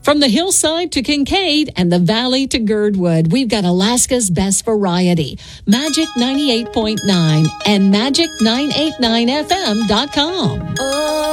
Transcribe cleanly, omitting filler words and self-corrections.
From the hillside to Kincaid and the valley to Girdwood, we've got Alaska's best variety. Magic 98.9 and Magic989FM.com.